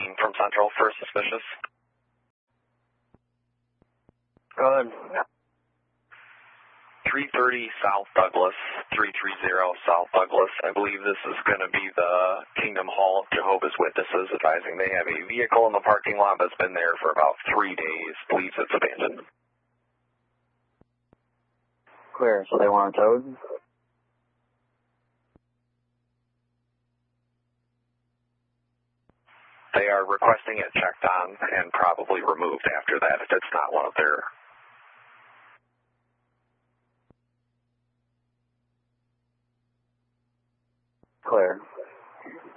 from Central for suspicious. Go ahead. 330 South Douglas, 330 South Douglas. I believe this is going to be the Kingdom Hall of Jehovah's Witnesses, advising they have a vehicle in the parking lot that's been there for about 3 days. Believes it's abandoned. Clear. So they want it towed? They are requesting it checked on and probably removed after that if it's not one of their... Clear.